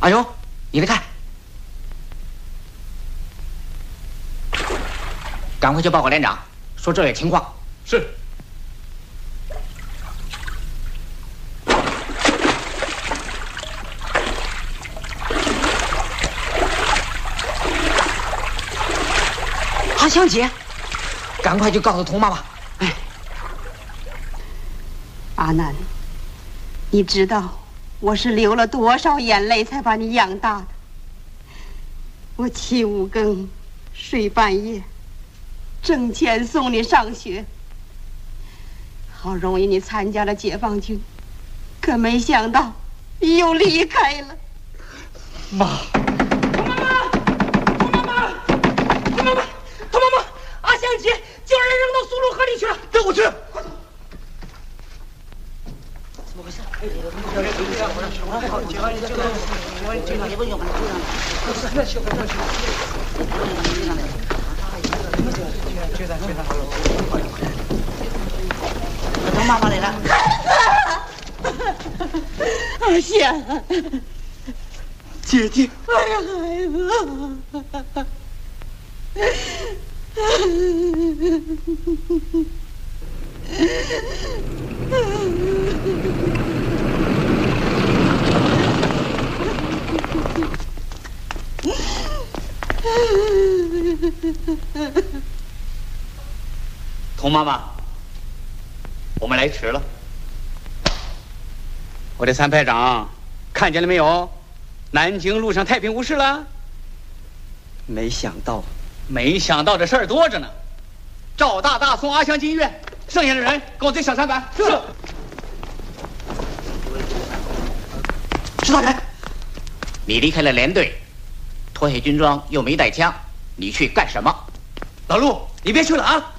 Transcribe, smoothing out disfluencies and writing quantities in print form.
阿勇，你来看，赶快去报告连长，说这里情况。 是。 阿香姐，赶快去告诉童妈妈。哎， 阿南，你知道我是流了多少眼泪才把你养大的？我起5更，睡半夜，挣钱送你上学。好容易你参加了解放军，可没想到你又离开了。 妈， 童妈妈，阿香姐叫人扔到苏鲁河里去了。 跟我去。 怎么回事？ 童妈妈来了。 阿香， 姐姐。 哎呀，孩子。 童妈妈，我们来迟了。我的参排长，看见了没有？南京路上太平无事了。 没想到这事儿多着呢。赵大大送阿香进医院，剩下的人跟我对小3班。是。 石大元， 你离开了连队，脱下军装又没带枪，你去干什么？ 老陆，你别去了啊！